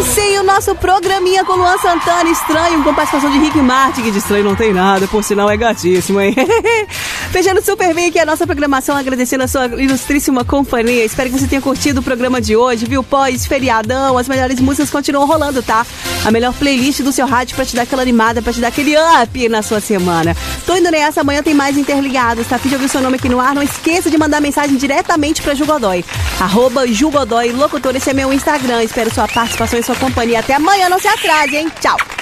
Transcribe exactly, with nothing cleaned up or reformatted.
Sim, o nosso programinha com Luan Santana, estranho, com participação de Rick Martin, que de estranho não tem nada, por sinal é gatíssimo, hein? Fechando super bem aqui a nossa programação, agradecendo a sua ilustríssima companhia. Espero que você tenha curtido o programa de hoje, viu? Pós-feriadão, as melhores músicas continuam rolando, tá? A melhor playlist do seu rádio pra te dar aquela animada, pra te dar aquele up na sua semana. Tô indo nessa, amanhã tem mais Interligados, tá? Pede ouvir o seu nome aqui no ar, não esqueça de mandar mensagem diretamente pra Ju Godoy. Arroba Ju Godoy, locutor, esse é meu Instagram. Espero sua participação e sua companhia. Até amanhã, não se atrase, hein? Tchau!